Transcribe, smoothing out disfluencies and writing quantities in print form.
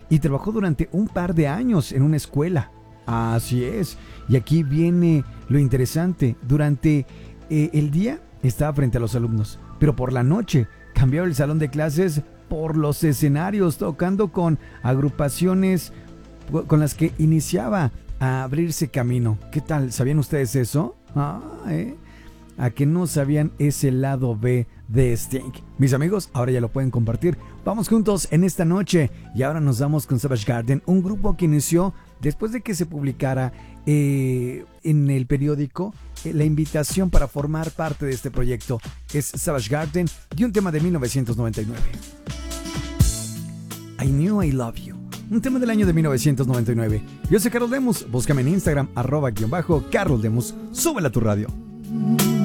y trabajó durante un par de años en una escuela. Así es. Y aquí viene lo interesante. Durante el día estaba frente a los alumnos, pero por la noche cambiaba el salón de clases por los escenarios, tocando con agrupaciones con las que iniciaba a abrirse camino. ¿Qué tal? ¿Sabían ustedes eso? ¿A que no sabían ese lado B de Sting? Mis amigos, ahora ya lo pueden compartir. Vamos juntos en esta noche y ahora nos vamos con Savage Garden, un grupo que inició después de que se publicara en el periódico la invitación para formar parte de este proyecto. Es Savage Garden y un tema de 1999. I Knew I Love You, un tema del año de 1999. Yo soy Carlos Lemus, búscame en Instagram @Carlos Lemus. Súbela a tu radio.